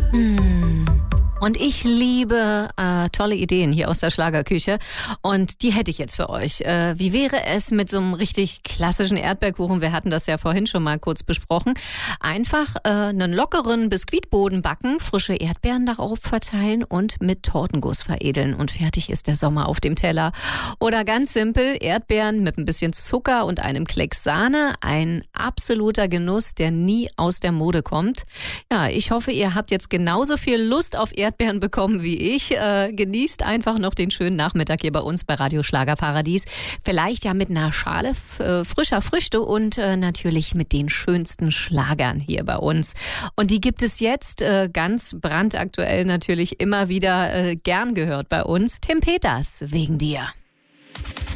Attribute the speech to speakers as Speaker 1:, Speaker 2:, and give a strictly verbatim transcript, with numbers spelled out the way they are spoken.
Speaker 1: Hm. Und ich liebe äh, tolle Ideen hier aus der Schlagerküche und die hätte ich jetzt für euch. Äh, wie wäre es mit so einem richtig klassischen Erdbeerkuchen? Wir hatten das ja vorhin schon mal kurz besprochen. Einfach äh, einen lockeren Biskuitboden backen, frische Erdbeeren darauf verteilen und mit Tortenguss veredeln und fertig ist der Sommer auf dem Teller. Oder ganz simpel, Erdbeeren mit ein bisschen Zucker und einem Klecks Sahne. Ein absoluter Genuss, der nie aus der Mode kommt. Ja, ich hoffe, ihr habt jetzt genauso viel Lust auf Erdbeeren Erdbeeren bekommen wie ich. Äh, genießt einfach noch den schönen Nachmittag hier bei uns bei Radio Schlagerparadies. Vielleicht ja mit einer Schale äh, frischer Früchte und äh, natürlich mit den schönsten Schlagern hier bei uns. Und die gibt es jetzt äh, ganz brandaktuell natürlich immer wieder äh, gern gehört bei uns. Tim Peters, wegen dir.